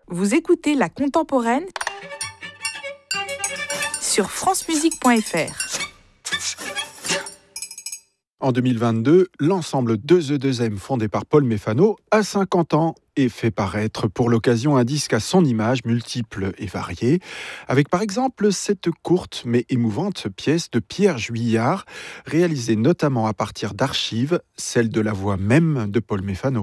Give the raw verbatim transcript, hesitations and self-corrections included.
Vous écoutez La Contemporaine sur francemusique point f r. En deux mille vingt-deux, l'ensemble deux E deux M fondé par Paul Méfano a cinquante ans et fait paraître pour l'occasion un disque à son image, multiple et varié, avec par exemple cette courte mais émouvante pièce de Pierre Juillard, réalisée notamment à partir d'archives, celle de la voix même de Paul Méfano.